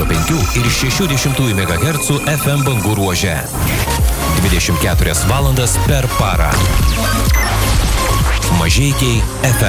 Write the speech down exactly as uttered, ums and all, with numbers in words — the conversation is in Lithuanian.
penkių ir šešių dešimtųjų megahercų F M bangų ruože. dvidešimt keturias valandas per parą. Mažeikiai F M.